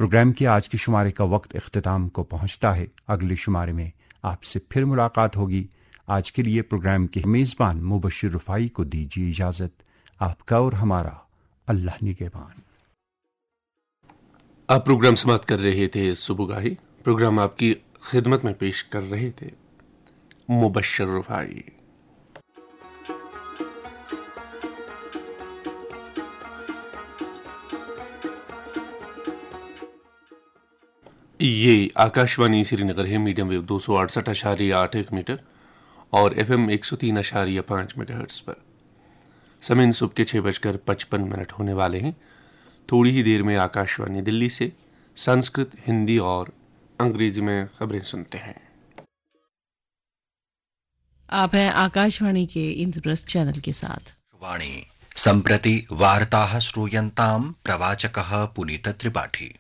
Programme के आज के शुमारे का वक्त इख्तिताम को पहुंचता है। अगले शुमारे में आपसे फिर मुलाकात होगी। आज के लिए प्रोग्राम के मेजबान मुबश्शिर रुफाई को दीजिए इजाजत। आपका और हमारा अल्लाह निगहबान। आप प्रोग्राम समाप्त कर रहे थे सुबुगाही। प्रोग्राम आपकी खिदमत में पेश कर रहे थे मुबश्शिर रुफाई। ये आकाशवाणी श्रीनगर है। मीडियम वेव 268.81 मीटर और FM 103.5 मेगाहर्ट्ज पर। समय सुबह के 6:55 होने वाले हैं। थोड़ी ही देर में आकाशवाणी दिल्ली से संस्कृत, हिंदी और अंग्रेजी में खबरें सुनते हैं। आप हैं आकाशवाणी के इंद्रप्रस्थ चैनल के साथ। वाणी सम्प्रति वार्ताः श्रूयन्ताम् प्रवाचकः पुनीत त्रिपाठी।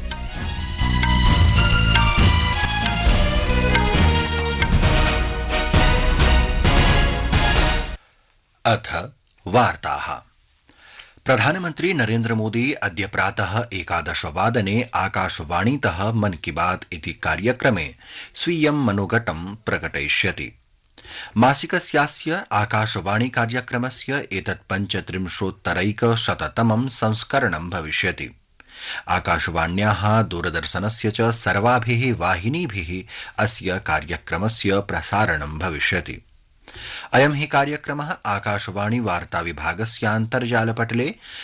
अथ वार्ताः। प्रधानमन्त्री नरेन्द्र मोदी अद्य प्रातः 11:00 आकाशवाणीतः मन की बात इति कार्यक्रमे स्वीयं मनोगतं प्रकटयिष्यति। मासिकस्यास्य आकाशवाणी कार्यक्रमस्य एतत् 35-तमं संस्करणं भविष्यति। आकाशवाण्याः दूरदर्शनस्य च सर्वाभिः वाहिनीभिः अस्य कार्यक्रमस्य प्रसारणं भविष्यति। अयं हि कार्यक्रमः आकाशवाणी वार्ता विभागस्यान्तर्जालपटले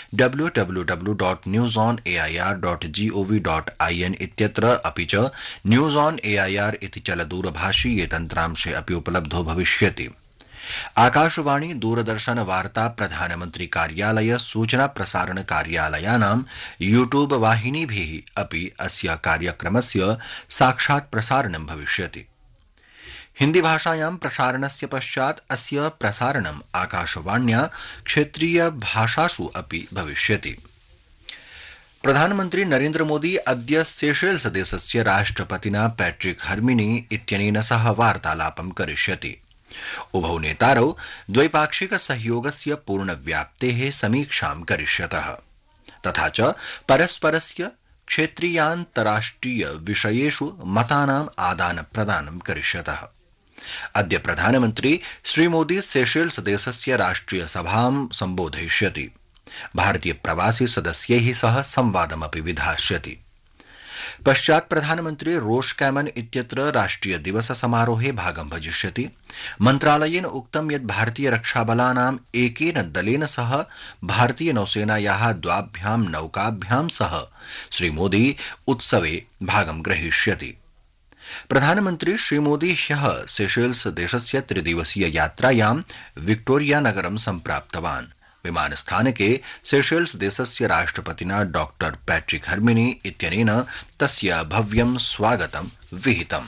www.newsonair.gov.in इत्यत्र अपि च न्यूज ऑन एआईआर इति चलदूरभाषीये तन्त्रांशे अपि उपलब्धो भविष्यति। आकाशवाणी दूरदर्शन वार्ता प्रधानमन्त्री कार्यालय सूचना प्रसारण कार्यालयानां यूट्यूब वाहिनीभिः अपि अस्य कार्यक्रमस्य साक्षात् प्रसारणं भविष्यति। हिंदी भाषायां प्रसारणस्य पश्चात् अस्य प्रसारणम् आकाशवाण्या क्षेत्रीय भाषासु अपि भविष्यति। प्रधानमन्त्री नरेन्द्र मोदी अद्य सेशेल्स देशस्य राष्ट्रपतिना पैट्रिक हर्मिनी इत्यनेन सह वार्तालापं करिष्यति। उभौ नेतारौ द्वैपाक्षिक सहयोगस्य पूर्णव्याप्तेः समीक्षां करिष्यतः तथा च परस्परस्य क्षेत्रीयान्तराष्ट्रिय विषयेषु मतानाम् आदानप्रदानं करिष्यतः। अद्य प्रधानमन्त्री श्रीमोदी सेशेल्स देशस्य राष्ट्रिय सभां सम्बोधयिष्यति। भारतीय प्रवासी सदस्यैः सह संवादमपि विधास्यति। पश्चात् प्रधानमन्त्री रोश कैमन इत्यत्र राष्ट्रिय दिवस समारोहे भागं भजिष्यति। मन्त्रालयेन उक्तं यत् भारतीय रक्षाबलानाम् एकेन दलेन सह भारतीय नौसेनायाः द्वाभ्यां नौकाभ्यां सह श्रीमोदी उत्सवे भागं ग्रहीष्यति। प्रधानमन्त्री श्रीमोदी ह्यः सेशेल्स देशस्य त्रिदिवसीय यात्रायां विक्टोरिया नगरं सम्प्राप्तवान्। विमानस्थानके सेशेल्स देशस्य राष्ट्रपतिना डॉक्टर पैट्रिक हर्मिनी इत्यनेन तस्य भव्यं स्वागतं विहितम्।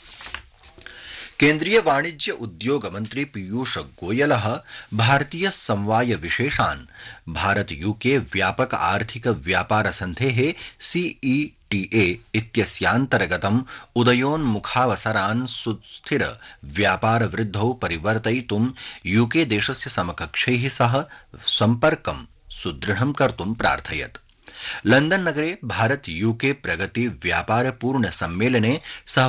केन्द्रीय वाणिज्य उद्योग मन्त्री पीयूष गोयलः भारतीय समवाय विशेषान् भारत यूके व्यापक आर्थिक व्यापार सन्धेः CETA इत्यस्यान्तर्गतम् उदयोन्मुखावसरान् सुस्थिर व्यापार वृद्धौ परिवर्तयितुं यूके देशस्य समकक्षैः सह सम्पर्कं सुदृढं कर्तुं प्रार्थयत्। लंदन नगरे भारत यूके प्रगति व्यापार पूर्ण सम्मेलने सह